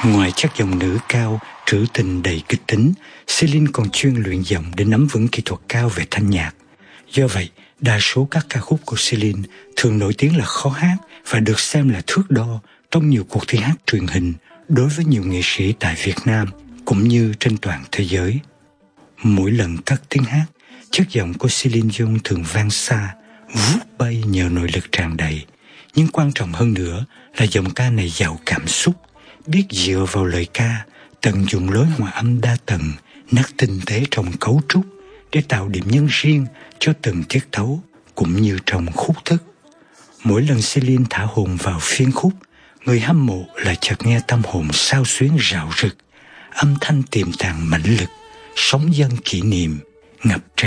Ngoài chất giọng nữ cao, trữ tình đầy kịch tính, Celine còn chuyên luyện giọng để nắm vững kỹ thuật cao về thanh nhạc. Do vậy, đa số các ca khúc của Celine thường nổi tiếng là khó hát và được xem là thước đo trong nhiều cuộc thi hát truyền hình đối với nhiều nghệ sĩ tại Việt Nam cũng như trên toàn thế giới. Mỗi lần cất tiếng hát, chất giọng của Celine Dion thường vang xa, vút bay nhờ nội lực tràn đầy. Nhưng quan trọng hơn nữa là giọng ca này giàu cảm xúc, biết dựa vào lời ca, tận dụng lối hòa âm đa tầng, nét tinh tế trong cấu trúc để tạo điểm nhấn riêng cho từng tiết tấu cũng như trong khúc thức. Mỗi lần Celine thả hồn vào phiên khúc, người hâm mộ lại chợt nghe tâm hồn xao xuyến rạo rực, âm thanh tiềm tàng mãnh lực, sóng dâng kỷ niệm ngập tràn